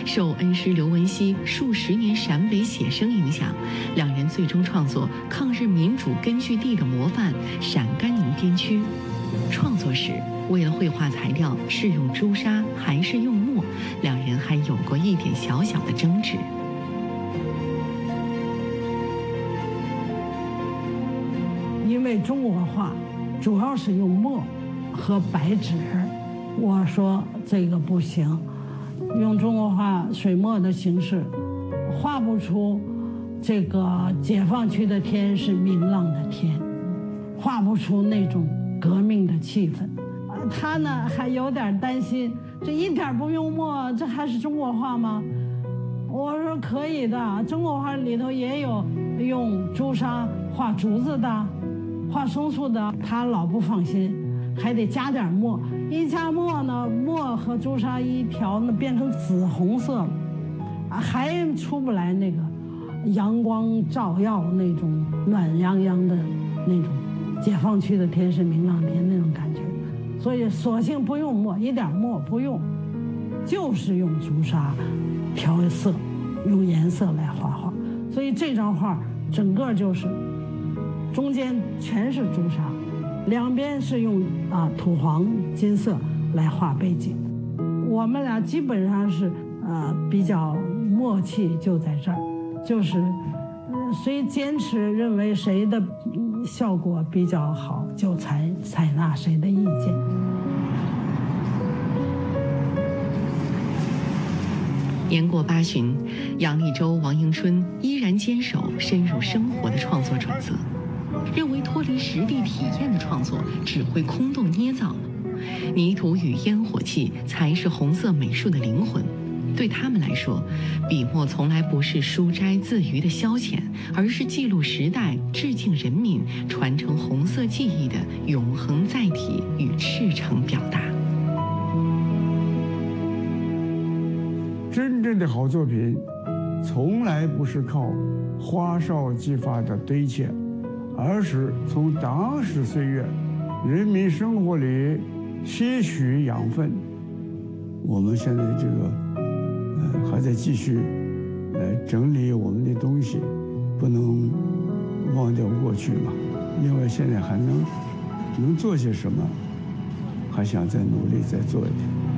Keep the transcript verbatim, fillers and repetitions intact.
受恩师刘文熙数十年陕北写生影响，两人最终创作抗日民主根据地的模范陕甘宁滇区。创作时，为了绘画材料是用朱砂还是用墨，两人还有过一点小小的争执。 因为中国画主要是用墨和白纸，我说这个不行，用中国画水墨的形式画不出这个解放区的天是明朗的天，画不出那种革命的气氛。他呢还有点担心，这一点不用墨，这还是中国画吗？我说可以的，中国画里头也有用朱砂画竹子的，画松树的。他老不放心，还得加点墨，一加墨呢，墨和朱砂一调呢变成紫红色了，还出不来那个阳光照耀那种暖洋洋的那种解放区的天是明朗天那种感觉。所以索性不用墨，一点墨不用，就是用朱砂调色，用颜色来画画。所以这张画整个就是中间全是朱砂，两边是用啊土黄金色来画背景。我们俩基本上是呃比较默契，就在这儿，就是呃谁坚持认为谁的效果比较好，就采采纳谁的意见。 年过八旬，杨立洲、王迎春依然坚守深入生活的创作准则，认为脱离实地体验的创作只会空洞捏造，泥土与烟火气才是红色美术的灵魂。对他们来说，笔墨从来不是书斋自娱的消遣，而是记录时代、致敬人民、传承红色记忆的永恒载体与赤诚表达。 真正的好作品，从来不是靠花哨技法的堆砌，而是从当时岁月、人民生活里吸取养分。我们现在这个，呃，还在继续，来整理我们的东西，不能忘掉过去嘛。另外，现在还能能做些什么，还想再努力再做一点。